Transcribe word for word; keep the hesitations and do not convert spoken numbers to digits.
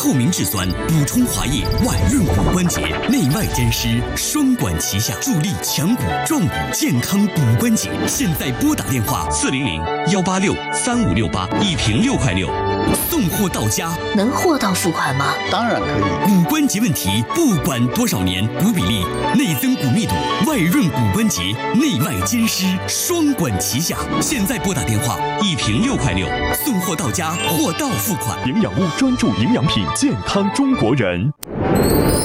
透明质酸，补充滑液，外润骨关节，内外兼施，双管齐下，助力强骨壮骨，健康补关节。现在拨打电话四零零幺八六三五六八，一瓶六块六，送货到家。 能货到付款吗？ 当然可以。 骨关节问题，不管多少年，骨比例、内增骨密度、外润骨关节，内外兼施，双管齐下。现在拨打电话，一瓶六块六，送货到家，货到付款。 营养屋专注营养品，健康中国人。